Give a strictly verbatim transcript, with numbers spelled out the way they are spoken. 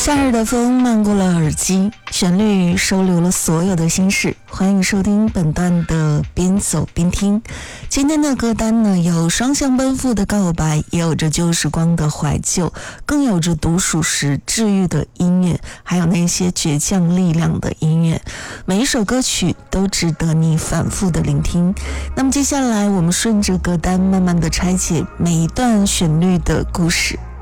夏日的风漫过了耳机，旋律收留了所有的心事。欢迎收听本段的边走边听。今天的歌单呢，有双向奔赴的告白，也有着旧时光的怀旧，更有着独属时治愈的音乐，还有那些倔强力量的音乐。每一首歌曲都值得你反复的聆听。那么接下来我们顺着歌单慢慢的拆解每一段旋律的故事。